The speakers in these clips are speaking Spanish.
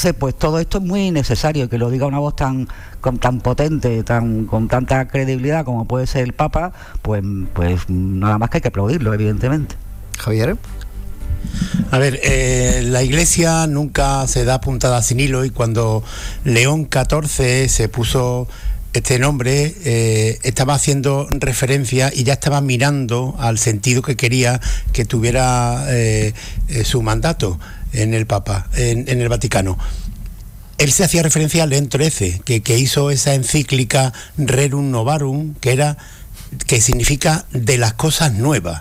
Entonces, pues todo esto es muy necesario, que lo diga una voz tan potente, con tanta credibilidad como puede ser el Papa, pues nada más que hay que aplaudirlo, evidentemente. Javier. A ver, la Iglesia nunca se da puntada sin hilo, y cuando León XIV se puso este nombre, estaba haciendo referencia y ya estaba mirando al sentido que quería que tuviera su mandato en el Papa, en el Vaticano. Él se hacía referencia a León XIII, que hizo esa encíclica Rerum Novarum, que significa de las cosas nuevas.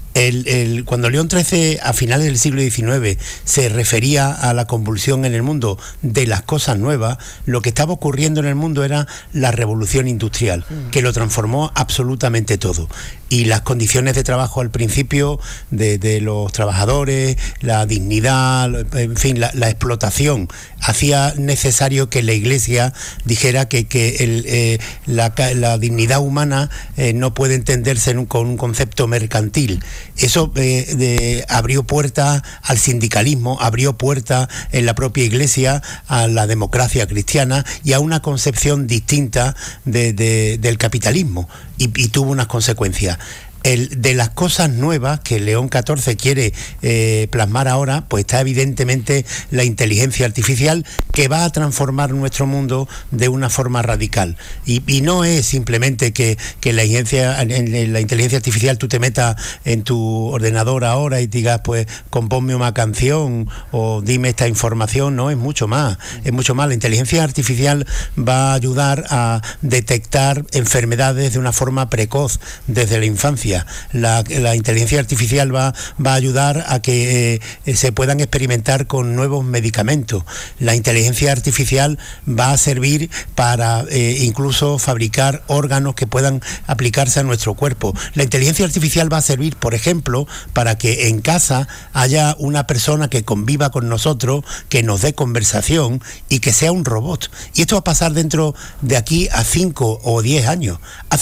Cuando León XIII a finales del siglo XIX se refería a la convulsión en el mundo de las cosas nuevas, lo que estaba ocurriendo en el mundo era la revolución industrial, que lo transformó absolutamente todo. Y las condiciones de trabajo al principio de los trabajadores, la dignidad, en fin, la explotación, hacía necesario que la Iglesia dijera que la dignidad humana no puede entenderse con un concepto mercantil. Eso abrió puertas al sindicalismo, abrió puertas en la propia Iglesia a la democracia cristiana y a una concepción distinta del capitalismo, y tuvo unas consecuencias. De las cosas nuevas que León XIV quiere plasmar ahora, pues está evidentemente la inteligencia artificial, que va a transformar nuestro mundo de una forma radical. Y no es simplemente que en la inteligencia artificial tú te metas en tu ordenador ahora y digas, pues compónme una canción o dime esta información. No, es mucho más, es mucho más. La inteligencia artificial va a ayudar a detectar enfermedades de una forma precoz desde la infancia. La inteligencia artificial va a ayudar a que se puedan experimentar con nuevos medicamentos. La inteligencia artificial va a servir para incluso fabricar órganos que puedan aplicarse a nuestro cuerpo. La inteligencia artificial va a servir, por ejemplo, para que en casa haya una persona que conviva con nosotros, que nos dé conversación y que sea un robot. Y esto va a pasar dentro de aquí a 5 o 10 años.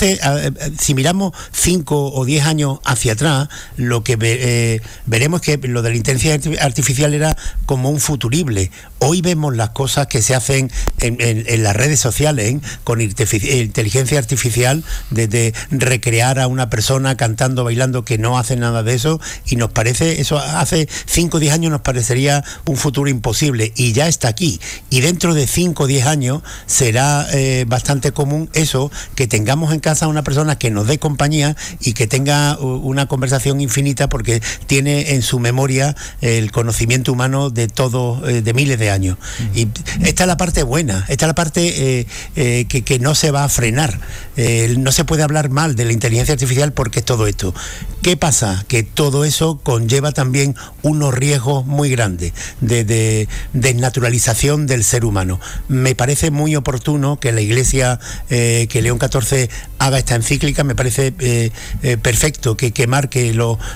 Si miramos 5 o 10 años hacia atrás, lo que veremos que lo de la inteligencia artificial era como un futurible. Hoy vemos las cosas que se hacen en las redes sociales, con inteligencia artificial, de recrear a una persona cantando, bailando, que no hace nada de eso, y nos parece, eso hace 5 o 10 años nos parecería un futuro imposible, y ya está aquí. Y dentro de 5 o 10 años será bastante común eso, que tengamos en casa a una persona que nos dé compañía y que tenga una conversación infinita, porque tiene en su memoria el conocimiento humano de todo, de miles de años. Y esta es la parte buena, esta es la parte que no se va a frenar. No se puede hablar mal de la inteligencia artificial porque es todo esto. ¿Qué pasa? Que todo eso conlleva también unos riesgos muy grandes de desnaturalización del ser humano. Me parece muy oportuno que la Iglesia, que León XIV haga esta encíclica. Me parece perfecto que marque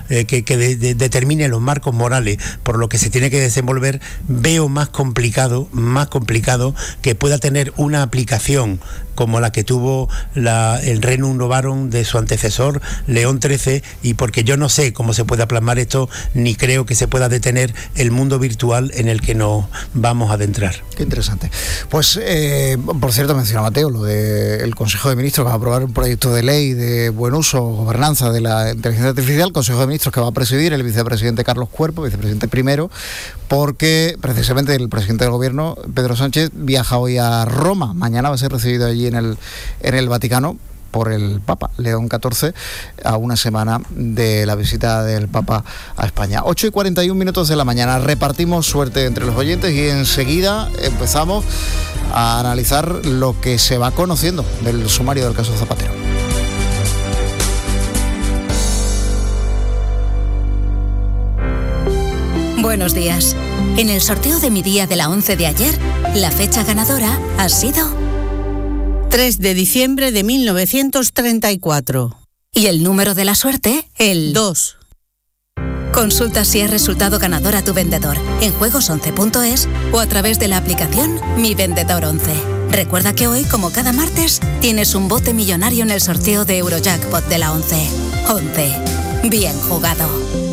que determine los marcos morales por lo que se tiene que desenvolver. Veo más complicado que pueda tener una aplicación como la que tuvo el Rerum Novarum de su antecesor León XIII, y porque yo no sé cómo se puede plasmar esto, ni creo que se pueda detener el mundo virtual en el que nos vamos a adentrar. Qué interesante. Pues, por cierto, menciona Mateo lo del Consejo de Ministros, que va a aprobar un proyecto de ley de buen uso o gobernanza de la inteligencia artificial, Consejo de Ministros que va a presidir el vicepresidente Carlos Cuerpo, vicepresidente primero, porque precisamente el presidente del gobierno, Pedro Sánchez, viaja hoy a Roma. Mañana va a ser recibido allí en el Vaticano por el Papa León XIV, a una semana de la visita del Papa a España. 8:41 de la mañana. Repartimos suerte entre los oyentes y enseguida empezamos a analizar lo que se va conociendo del sumario del caso Zapatero. Buenos días. En el sorteo de mi día de la 11 de ayer, la fecha ganadora ha sido 3 de diciembre de 1934. Y el número de la suerte, el 2. Consulta si es resultado ganador a tu vendedor en juegos11.es o a través de la aplicación Mi Vendedor 11. Recuerda que hoy, como cada martes, tienes un bote millonario en el sorteo de Eurojackpot de la 11. 11. Bien jugado.